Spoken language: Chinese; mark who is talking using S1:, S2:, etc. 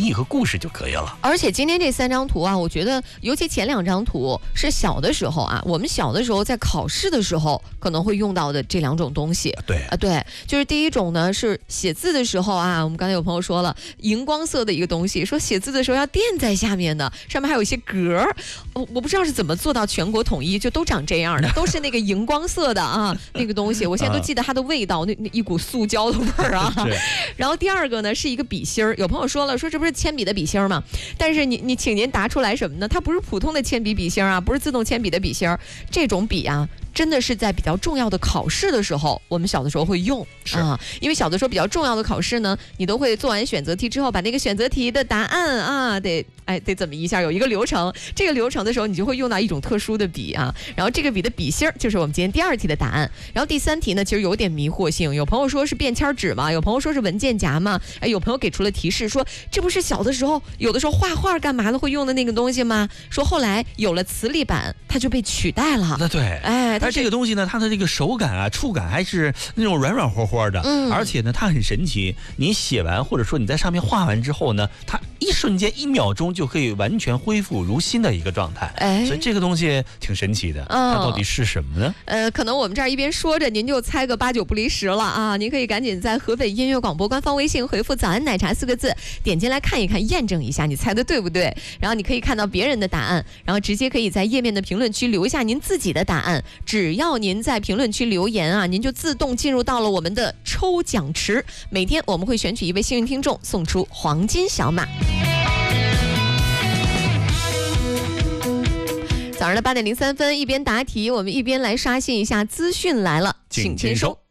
S1: 忆和故事就可以了。
S2: 而且今天这3张图啊，我觉得尤其前2张图是小的时候啊，我们小的时候在考试的时候可能会用到的这2种东西。
S1: 对
S2: 对，就是第一种呢是写字的时候啊，我们刚才有朋友说了，荧光色的一个东西，说写字的时候要垫在下面的，上面还有一些格儿，我不知道是怎么做到全国统一，就都长这样的，都是那个荧光色的啊，那个东西，我现在都记得它的味道，那一股塑胶的味儿啊。然后第2个呢是一个笔芯儿，有朋友说了，说这不是铅笔的笔芯儿吗？但是你请您答出来什么呢？它不是普通的铅笔笔芯儿啊，不是自动铅笔的笔芯儿，这种笔啊。真的是在比较重要的考试的时候，我们小的时候会用啊，因为小的时候比较重要的考试呢，你都会做完选择题之后，把那个选择题的答案啊，得怎么一下，有一个流程。这个流程的时候，你就会用到一种特殊的笔啊，然后这个笔的笔芯就是我们今天第2题的答案。然后第3题呢，其实有点迷惑性，有朋友说是便签纸嘛，有朋友说是文件夹嘛，有朋友给出了提示说，这不是小的时候有的时候画画干嘛的会用的那个东西吗？说后来有了磁力板，它就被取代了。
S1: 那对，但这个东西呢，它的这个手感啊、触感还是那种软软和和的，而且呢，它很神奇。你写完或者说你在上面画完之后呢，它一瞬间1秒钟就可以完全恢复如新的一个状态。所以这个东西挺神奇的。它到底是什么呢？
S2: 可能我们这儿一边说着，您就猜个8、9不离10了啊！您可以赶紧在河北音乐广播官方微信回复“早安奶茶”4个字，点进来看一看，验证一下你猜的对不对。然后你可以看到别人的答案，然后直接可以在页面的评论区留下您自己的答案。只要您在评论区留言啊，您就自动进入到了我们的抽奖池。每天我们会选取1位幸运听众，送出黄金小马。早上的8点03分，一边答题，我们一边来刷新一下资讯来了，请签收。